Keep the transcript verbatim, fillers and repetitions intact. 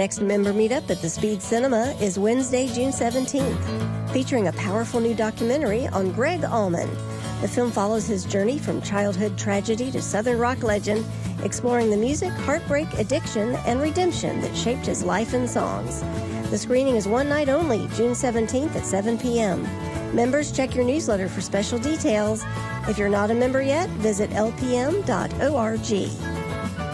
next member meetup at the Speed Cinema is Wednesday, June seventeenth, featuring a powerful new documentary on Greg Allman. The film follows his journey from childhood tragedy to Southern rock legend, exploring the music, heartbreak, addiction, and redemption that shaped his life and songs. The screening is one night only, June seventeenth at seven p.m. Members, check your newsletter for special details. If you're not a member yet, visit l p m dot org.